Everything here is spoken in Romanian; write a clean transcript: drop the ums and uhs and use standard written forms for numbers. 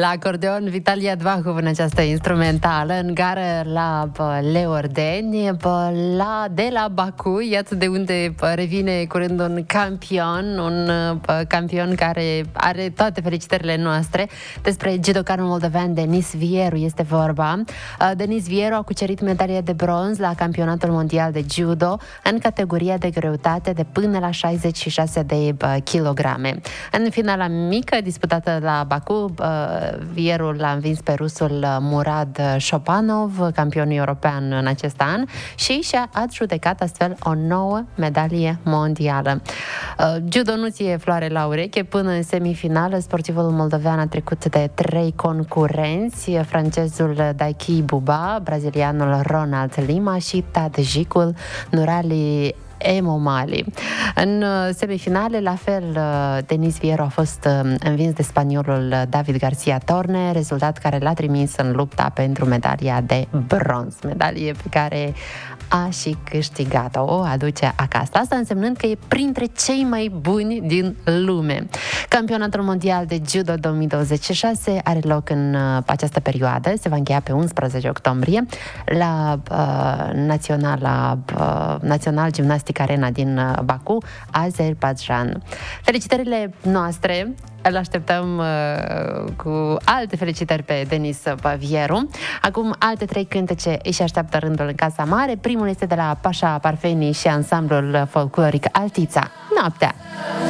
La acordeon, Vitalia Dvahov în această instrumentală, în gară la Leordeni, de la Baku, iată de unde revine curând un campion care are toate felicitările noastre. Despre judocanul moldovean Denis Vieru este vorba. Denis Vieru a cucerit medalie de bronz la campionatul mondial de judo în categoria de greutate de până la 66 de kilograme. În finala mică disputată la Baku, Vieru l-a învins pe rusul Murad Shopanov, campion european în acest an, și și-a adjudecat astfel o nouă medalie mondială. Judo nu ție floare la ureche. Până în semifinală, sportivul moldovean a trecut de 3 concurenți: francezul Daiki Buba, brazilianul Ronald Lima și tadjicul Nurali Emomali. În semifinale, la fel, Denis Vieru a fost învins de spaniolul David Garcia Torne, rezultat care l-a trimis în lupta pentru medalia de bronz, medalie pe care a și câștigat-o, o aduce acasă. Asta însemnând că e printre cei mai buni din lume. Campionatul mondial de judo 2026 are loc în această perioadă, se va încheia pe 11 octombrie la Național Gimnastic Arena din Baku, Azerbaijan. Felicitările noastre, îl așteptăm cu alte felicitări pe Denis Vieru. Acum alte 3 cântece își așteaptă rândul în Casa Mare. Primul este de la Pașa Parfeni și ansamblul folcloric Altița, Noaptea.